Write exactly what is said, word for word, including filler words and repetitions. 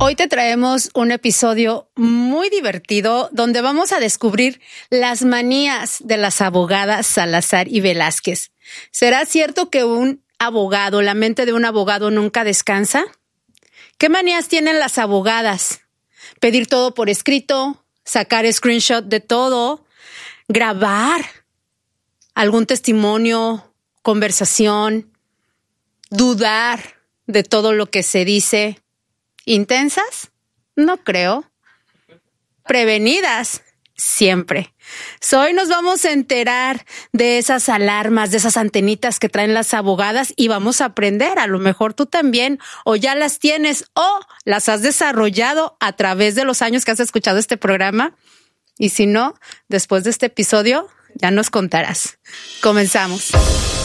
Hoy te traemos un episodio muy divertido donde vamos a descubrir las manías de las abogadas Salazar y Velázquez. ¿Será cierto que un abogado, la mente de un abogado nunca descansa? ¿Qué manías tienen las abogadas? Pedir todo por escrito, sacar screenshot de todo, grabar algún testimonio, conversación, dudar de todo lo que se dice. ¿Intensas? No creo. Prevenidas, siempre. So, hoy nos vamos a enterar de esas alarmas, de esas antenitas que traen las abogadas y vamos a aprender. A lo mejor tú también o ya las tienes o las has desarrollado a través de los años que has escuchado este programa. Y si no, después de este episodio ya nos contarás. Comenzamos.